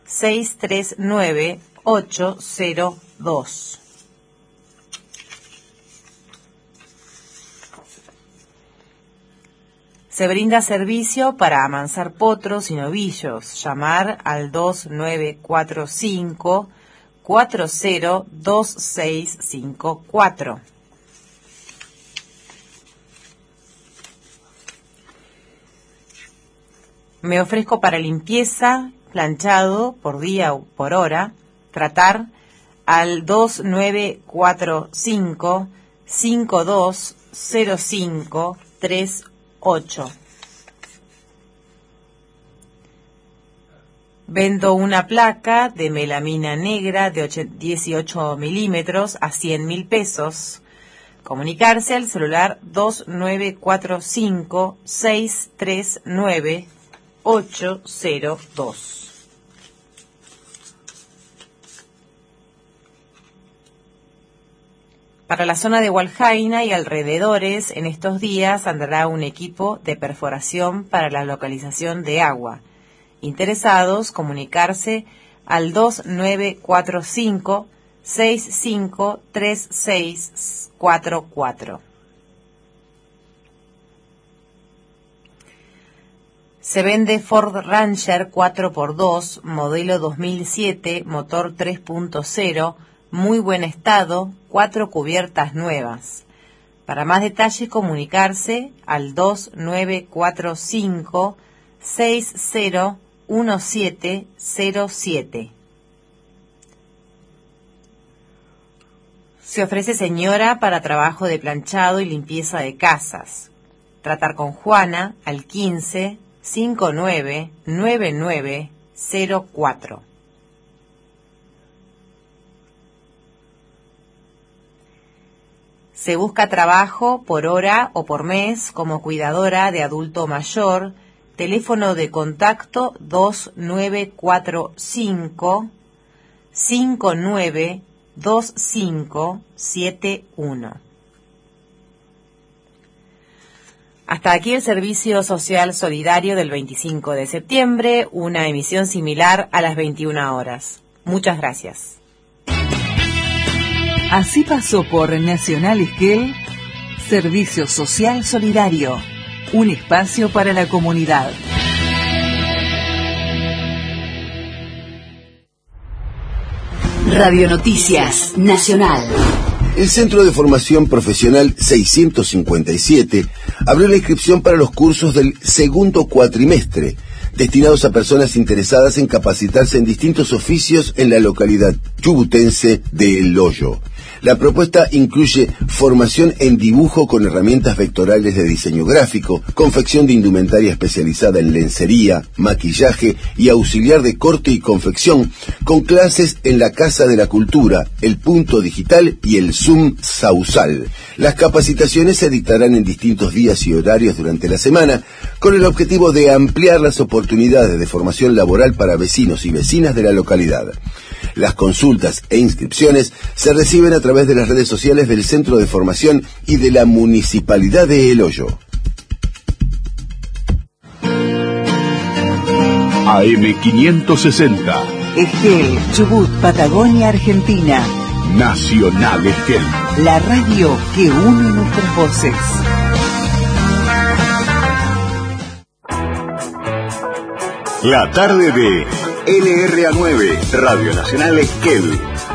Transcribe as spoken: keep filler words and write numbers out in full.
seis tres nueve, ocho cero dos. Se brinda servicio para amansar potros y novillos. Llamar al dos nueve cuatro cinco, cuatro cero dos seis cinco cuatro. Me ofrezco para limpieza, planchado por día o por hora. Tratar al dos nueve cuatro cinco, cinco dos cero cinco tres ocho. Vendo una placa de melamina negra de dieciocho milímetros a cien mil pesos. Comunicarse al celular dos nueve cuatro cinco, seis tres nueve, ocho cero dos. Para la zona de Hualjaina y alrededores, en estos días andará un equipo de perforación para la localización de agua. Interesados, comunicarse al dos nueve cuatro cinco, seis cinco tres seis cuatro cuatro. Se vende Ford Ranger cuatro por dos, modelo dos mil siete, motor tres punto cero, muy buen estado, cuatro cubiertas nuevas. Para más detalles, comunicarse al dos nueve cuatro cinco, seis cero uno siete cero siete. Se ofrece señora para trabajo de planchado y limpieza de casas. Tratar con Juana al quince, cincuenta y nueve, noventa y nueve, cero cuatro. Se busca trabajo por hora o por mes como cuidadora de adulto mayor. Teléfono de contacto dos nueve cuatro cinco, cinco nueve dos cinco siete uno. Hasta aquí el Servicio Social Solidario del veinticinco de septiembre, una emisión similar a las veintiuna horas. Muchas gracias. Así pasó por Nacional Esquel, Servicio Social Solidario, un espacio para la comunidad. Radio Noticias Nacional. El Centro de Formación Profesional seiscientos cincuenta y siete abrió la inscripción para los cursos del segundo cuatrimestre, destinados a personas interesadas en capacitarse en distintos oficios en la localidad chubutense de El Hoyo. La propuesta incluye formación en dibujo con herramientas vectorales de diseño gráfico, confección de indumentaria especializada en lencería, maquillaje y auxiliar de corte y confección, con clases en la Casa de la Cultura, el Punto Digital y el Zoom Sausal. Las capacitaciones se dictarán en distintos días y horarios durante la semana, con el objetivo de ampliar las oportunidades de formación laboral para vecinos y vecinas de la localidad. Las consultas e inscripciones se reciben a través de las redes sociales del Centro de Formación y de la Municipalidad de El Hoyo. A M quinientos sesenta. Esquel, Chubut, Patagonia, Argentina. Nacional Esquel. La radio que une nuestras voces. La tarde de L R A nueve, Radio Nacional Esquel.